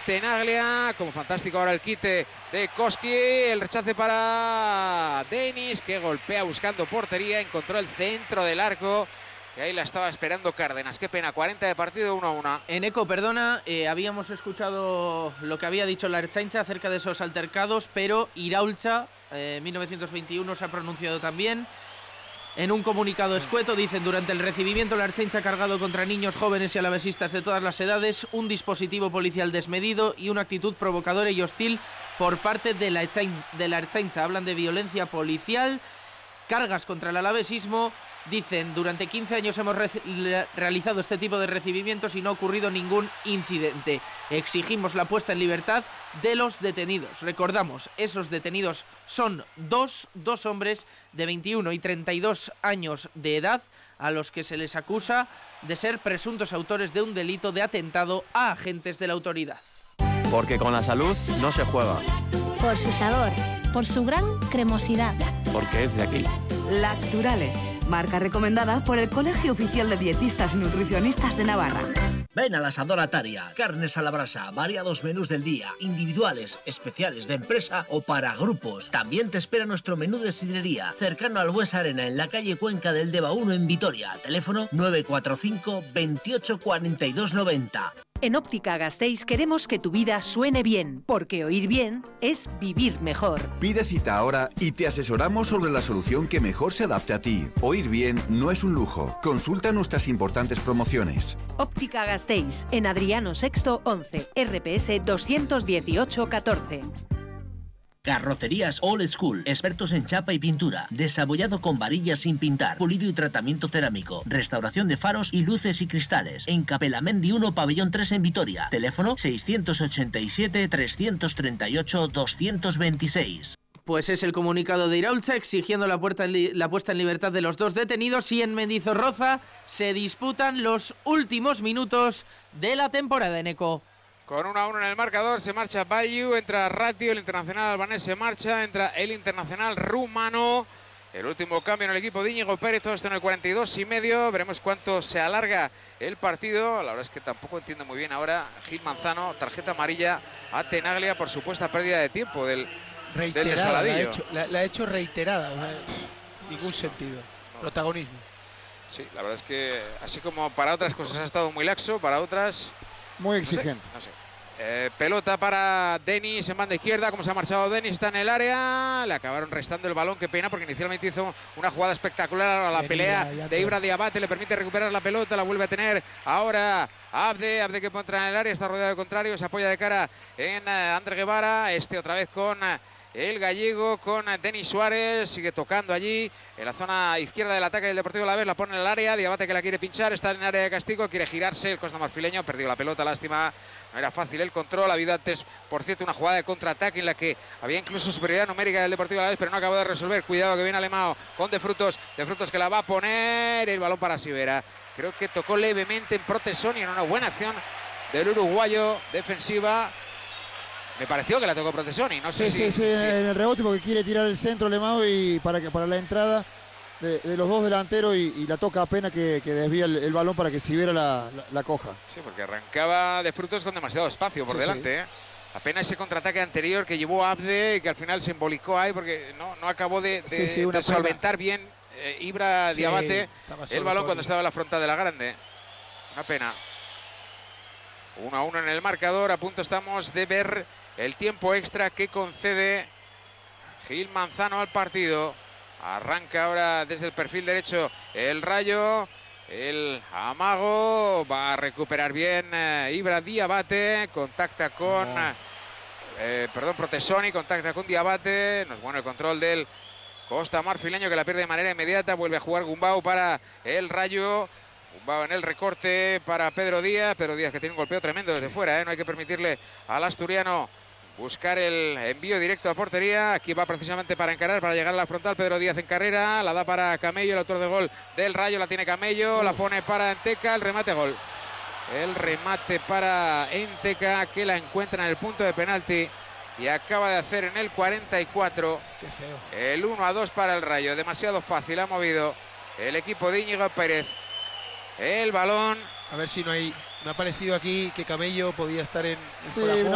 Tenaglia, como fantástico ahora el quite de Koski, el rechace para Denis, que golpea buscando portería, encontró el centro del arco, y ahí la estaba esperando Cárdenas. Qué pena, 40 de partido, 1-1. Eneco, perdona, habíamos escuchado lo que había dicho la Ertzaintza acerca de esos altercados, pero Iraultza, 1921, se ha pronunciado también. En un comunicado escueto dicen: durante el recibimiento la Ertzaintza ha cargado contra niños, jóvenes y alavesistas de todas las edades un dispositivo policial desmedido y una actitud provocadora y hostil por parte de la Ertzaintza. Hablan de violencia policial, cargas contra el alavesismo. Dicen: durante 15 años hemos realizado este tipo de recibimientos y no ha ocurrido ningún incidente. Exigimos la puesta en libertad de los detenidos. Recordamos, esos detenidos son dos hombres de 21 y 32 años de edad, a los que se les acusa de ser presuntos autores de un delito de atentado a agentes de la autoridad. Porque con la salud no se juega. Por su sabor, por su gran cremosidad. Porque es de aquí. Lacturale, marca recomendada por el Colegio Oficial de Dietistas y Nutricionistas de Navarra. Ven a la Asadora Ataria, carnes a la brasa, variados menús del día, individuales, especiales de empresa o para grupos. También te espera nuestro menú de sidrería, cercano al Buesa Arena, en la calle Cuenca del Deva 1 en Vitoria. Teléfono 945 28 42 90. En Óptica Gasteiz queremos que tu vida suene bien, porque oír bien es vivir mejor. Pide cita ahora y te asesoramos sobre la solución que mejor se adapte a ti. Oír bien no es un lujo. Consulta nuestras importantes promociones. Óptica Gasteiz, en Adriano VI 11, RPS 218 14. Carrocerías All School, expertos en chapa y pintura, desabollado con varillas sin pintar, pulido y tratamiento cerámico, restauración de faros y luces y cristales. En Capelamendi 1, Pabellón 3 en Vitoria. Teléfono 687 338 226. Pues es el comunicado de Iraultza exigiendo la puesta en libertad de los dos detenidos, y en Mendizorroza se disputan los últimos minutos de la temporada, Eneco. Con 1-1 en el marcador, se marcha Bayu, entra Ratio, el internacional albanés se marcha, entra el internacional rumano. El último cambio en el equipo de Íñigo Pérez, todo esto en el 42,5. Veremos cuánto se alarga el partido. La verdad es que tampoco entiendo muy bien ahora Gil Manzano, tarjeta amarilla a Tenaglia por supuesta pérdida de tiempo del Saladillo. La ha hecho reiterada, ningún sentido. No. Protagonismo. Sí, la verdad es que así como para otras cosas ha estado muy laxo, para otras... Muy exigente. No sé. Pelota para Denis en banda izquierda. Como se ha marchado Denis, está en el área. Le acabaron restando el balón. Qué pena, porque inicialmente hizo una jugada espectacular a la pelea de Ibra Diabate. Le permite recuperar la pelota, la vuelve a tener ahora Abde que puede entrar en el área. Está rodeado de contrarios, se apoya de cara en Ander Guevara. Otra vez con el gallego, con Denis Suárez. Sigue tocando allí en la zona izquierda del ataque del Deportivo Alavés. La pone en el área. Diabate, que la quiere pinchar, está en el área de castigo, quiere girarse. El cosno marfileño ha perdido la pelota, lástima. No era fácil el control. Ha habido antes, por cierto, una jugada de contraataque en la que había incluso superioridad numérica del Deportivo Alavés, pero no acabó de resolver. Cuidado, que viene Alemão con De Frutos que la va a poner. El balón para Sivera. Creo que tocó levemente en Protesoni, en una buena acción del uruguayo defensiva. Me pareció que la tocó Protesoni, no sé si... Sí, en el rebote, porque quiere tirar el centro Alemão y para la entrada de los dos delanteros, y la toca apenas que desvía el balón para que Sivera la coja. Sí, porque arrancaba De Frutos con demasiado espacio por delante. Apenas ese contraataque anterior que llevó a Abde y que al final se embolicó ahí porque no acabó de solventar bien Ibra Diabate el balón cuando estaba en la frontal de la grande. Una pena. 1-1 en el marcador. A punto estamos de ver el tiempo extra que concede Gil Manzano al partido. Arranca ahora desde el perfil derecho el Rayo. El amago va a recuperar bien Ibra Diabate. Contacta con Protesoni, contacta con Diabate. No es bueno el control del costa marfileño, que la pierde de manera inmediata. Vuelve a jugar Gumbau para el Rayo. Gumbau en el recorte para Pedro Díaz. Pedro Díaz, que tiene un golpeo tremendo desde fuera, no hay que permitirle al asturiano buscar el envío directo a portería. Aquí va precisamente para encarar, para llegar a la frontal. Pedro Díaz en carrera, la da para Camello, el autor de gol del Rayo. La tiene Camello, la pone para Enteca, el remate, gol. El remate para Enteca, que la encuentra en el punto de penalti y acaba de hacer en el 44. Qué feo. El 1-2 para el Rayo. Demasiado fácil ha movido el equipo de Íñigo Pérez el balón. A ver si no hay... Me ha parecido aquí que Camello podía estar en sí,